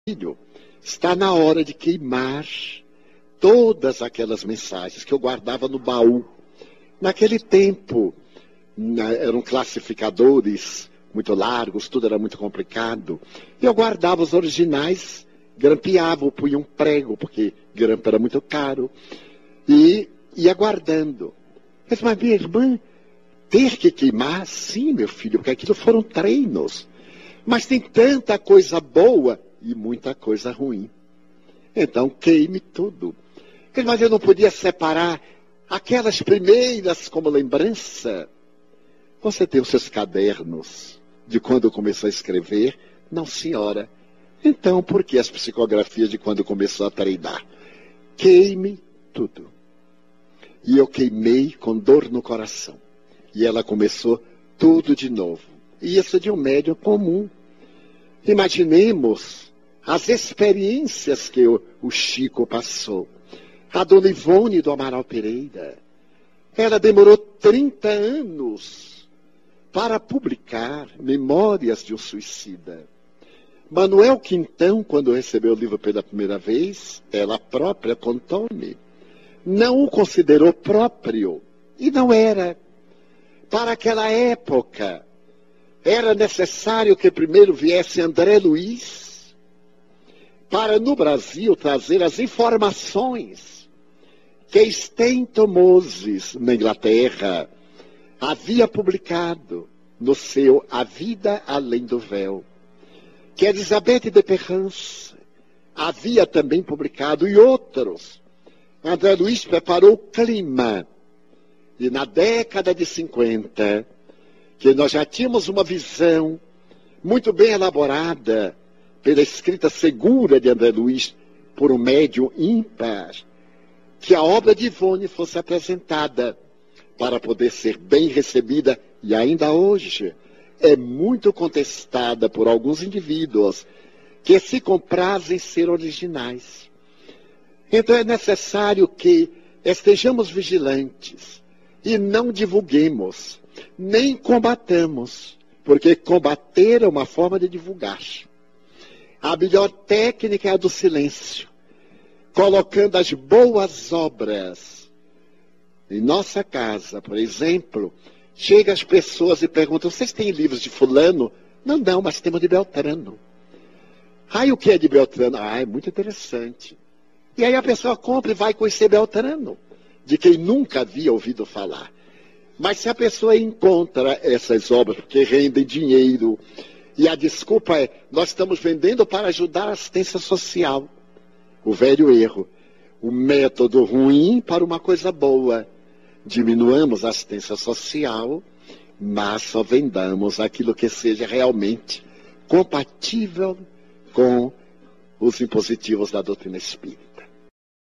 filho, está na hora de queimar todas aquelas mensagens que eu guardava no baú. Naquele tempo, eram classificadores muito largos, tudo era muito complicado. E eu guardava os originais, grampeava, ou punha um prego, porque grampo era muito caro, e ia guardando. Mas minha irmã, ter que queimar? Sim, meu filho, porque aquilo foram treinos. Mas tem tanta coisa boa e muita coisa ruim. Então, queime tudo. Mas eu não podia separar aquelas primeiras como lembrança. Você tem os seus cadernos de quando começou a escrever? Não, senhora. Então, por que as psicografias de quando começou a treinar? Queime tudo. E eu queimei com dor no coração. E ela começou tudo de novo. E isso de um médium comum. Imaginemos as experiências que o Chico passou. A dona Ivone do Amaral Pereira. Ela demorou 30 anos para publicar Memórias de um Suicida. Manuel Quintão, quando recebeu o livro pela primeira vez, ela própria contou-me, não o considerou próprio. E não era. Para aquela época, era necessário que primeiro viesse André Luiz, para no Brasil trazer as informações que Stento Moses, na Inglaterra, havia publicado no seu A Vida Além do Véu, que Elisabeth de Perrance havia também publicado, e outros. André Luiz preparou o clima. E na década de 50, que nós já tínhamos uma visão muito bem elaborada pela escrita segura de André Luiz por um médium ímpar, que a obra de Ivone fosse apresentada para poder ser bem recebida, e ainda hoje é muito contestada por alguns indivíduos que se comprazem ser originais. Então é necessário que estejamos vigilantes e não divulguemos, nem combatamos, porque combater é uma forma de divulgar. A melhor técnica é a do silêncio, colocando as boas obras. Em nossa casa, por exemplo, chegam as pessoas e perguntam: vocês têm livros de fulano? Não, mas temos de Beltrano. E o que é de Beltrano? É muito interessante. E aí a pessoa compra e vai conhecer Beltrano, de quem nunca havia ouvido falar. Mas se a pessoa encontra essas obras porque rendem dinheiro, e a desculpa é: nós estamos vendendo para ajudar a assistência social. O velho erro. O método ruim para uma coisa boa. Diminuamos a assistência social, mas só vendamos aquilo que seja realmente compatível com os impositivos da doutrina espírita.